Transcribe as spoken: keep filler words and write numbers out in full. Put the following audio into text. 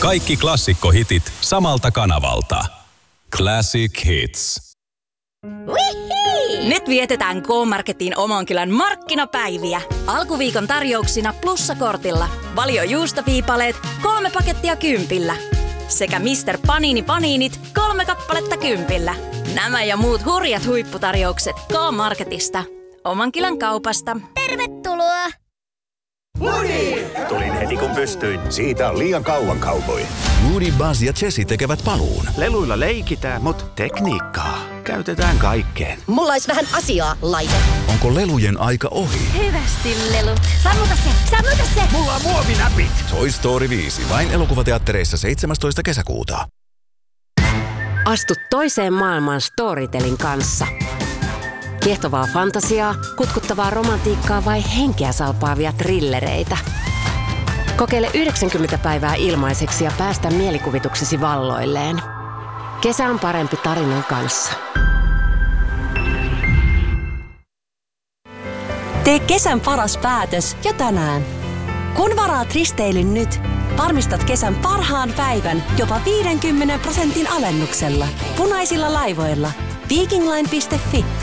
Kaikki klassikkohitit samalta kanavalta. Classic Hits. Wihii! Nyt vietetään K-Marketin Omankylän markkinapäiviä. Alkuviikon tarjouksina plussakortilla. Valio juustoviipaleet, kolme pakettia kympillä. Sekä mister Panini Paninit, kolme kappaletta kympillä. Nämä ja muut hurjat huipputarjoukset K-Marketista. Omankylän kaupasta. Tervetuloa! Woody! Tulin heti kun pystyin. Siitä on liian kauan kaupoi. Woody, Buzz ja Jessie tekevät paluun. Leluilla leikitään, mutta tekniikkaa käytetään kaikkeen. Mulla olisi vähän asiaa, laite. Onko lelujen aika ohi? Hyvästi lelut. Sammuta se! Sammuta se! Mulla on muovinäpit! Toy Story viisi. Vain elokuvateattereissa seitsemästoista kesäkuuta. Astu toiseen maailmaan Storytelin kanssa. Kiehtovaa fantasiaa, kutkuttavaa romantiikkaa vai henkeä salpaavia trillereitä. Kokeile yhdeksänkymmentä päivää ilmaiseksi ja päästä mielikuvituksesi valloilleen. Kesä on parempi tarinan kanssa. Tee kesän paras päätös jo tänään. Kun varaat risteilyn nyt, varmistat kesän parhaan päivän jopa viidenkymmenen prosentin alennuksella. Punaisilla laivoilla. Vikingline piste fi